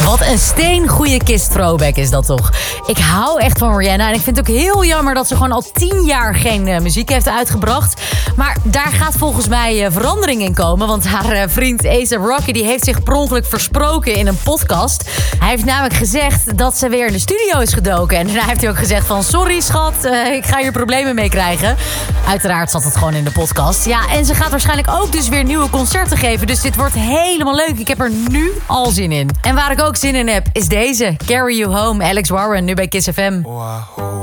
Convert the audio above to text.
Wat een steengoeie Kiss throwback is dat toch. Ik hou echt van Rihanna en ik vind het ook heel jammer dat ze gewoon al 10 jaar geen muziek heeft uitgebracht. Maar daar gaat volgens mij verandering in komen, want haar vriend A$AP Rocky die heeft zich per ongeluk versproken in een podcast. Hij heeft namelijk gezegd dat ze weer in de studio is gedoken. En daarna heeft hij ook gezegd van sorry schat, ik ga hier problemen mee krijgen. Uiteraard zat het gewoon in de podcast. Ja, en ze gaat waarschijnlijk ook dus weer nieuwe concerten geven. Dus dit wordt helemaal leuk. Ik heb er nu al zin in. En waar ik ook zin in heb, is deze. Carry You Home, Alex Warren, nu bij Kiss FM. Oh,